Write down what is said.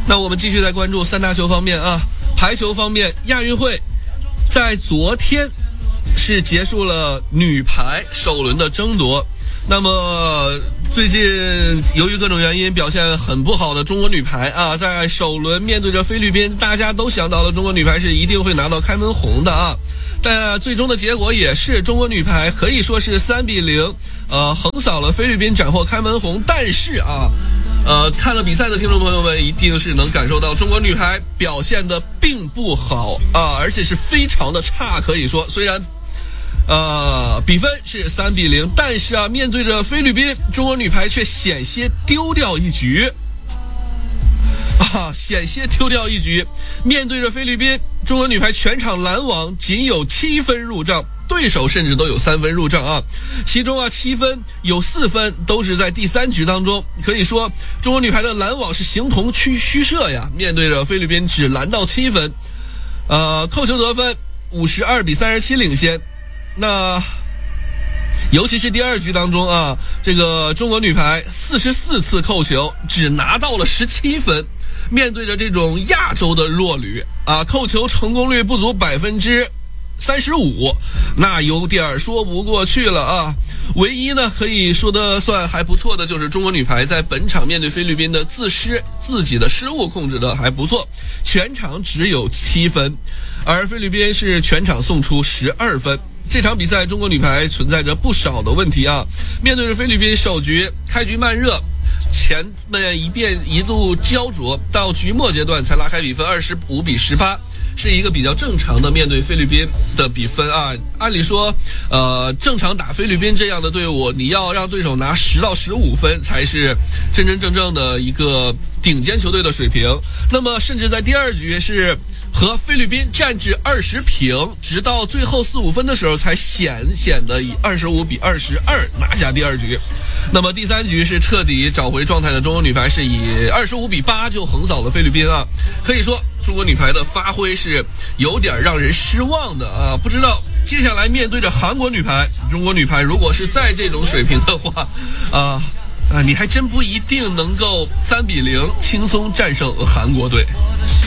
那我们继续来关注三大球方面啊。排球方面，亚运会在昨天是结束了女排首轮的争夺。那么最近由于各种原因表现很不好的中国女排啊，在首轮面对着菲律宾，大家都想到了中国女排是一定会拿到开门红的啊。但最终的结果也是中国女排可以说是3-0横扫了菲律宾，斩获开门红。但是啊看了比赛的听众朋友们一定是能感受到中国女排表现的并不好啊，而且是非常的差。可以说虽然比分是3-0，但是啊面对着菲律宾，中国女排却险些丢掉一局险些丢掉一局。面对着菲律宾，中国女排全场拦网仅有7分入账，对手甚至都有3分入账啊。其中啊7分有4分都是在第3局当中，可以说中国女排的拦网是形同虚设呀。面对着菲律宾只拦到7分，扣球得分52-37领先。那尤其是第2局当中啊，这个中国女排44次扣球只拿到了17分。面对着这种亚洲的弱旅啊，扣球成功率不足35%，那有点说不过去了啊。唯一呢可以说的算还不错的就是中国女排在本场面对菲律宾的自己的失误控制的还不错，全场只有7分，而菲律宾是全场送出12分。这场比赛中国女排存在着不少的问题啊。面对着菲律宾，首局开局慢热，前面一度焦灼，到局末阶段才拉开比分25-18，是一个比较正常的面对菲律宾的比分啊。按理说正常打菲律宾这样的队伍，你要让对手拿10到15分才是真真正正的一个顶尖球队的水平。那么甚至在第2局是和菲律宾战至20平，直到最后4-5分的时候才险的以25-22拿下第2局。那么第3局是彻底找回状态的中国女排是以25-8就横扫了菲律宾啊。可以说中国女排的发挥是有点让人失望的啊。不知道接下来面对着韩国女排，中国女排如果是在这种水平的话你还真不一定能够3-0轻松战胜韩国队。